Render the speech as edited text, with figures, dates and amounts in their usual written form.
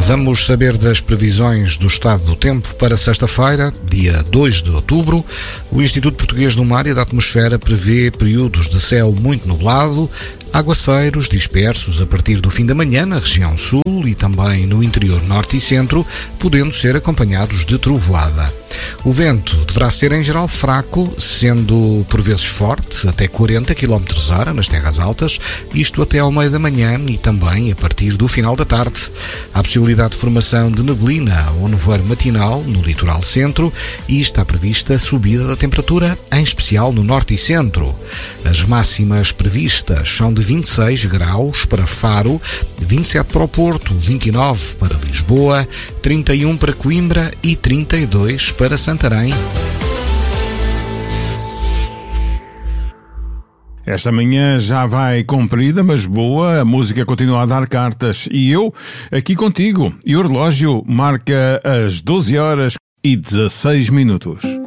Vamos saber das previsões do estado do tempo para sexta-feira, dia 2 de outubro. O Instituto Português do Mar e da Atmosfera prevê períodos de céu muito nublado, aguaceiros dispersos a partir do fim da manhã na região sul e também no interior norte e centro, podendo ser acompanhados de trovoada. O vento deverá ser em geral fraco, sendo por vezes forte, até 40 km/h nas terras altas, isto até ao meio da manhã e também a partir do final da tarde. Há possibilidade de formação de neblina ou nevoeiro matinal no litoral centro e está prevista subida da temperatura, em especial no norte e centro. As máximas previstas são de 26 graus para Faro, 27 para o Porto, 29 para Lisboa, 31 para Coimbra e 32 para Santarém. Esta manhã já vai comprida, mas boa, a música continua a dar cartas e eu aqui contigo. E o relógio marca as 12 horas e 16 minutos.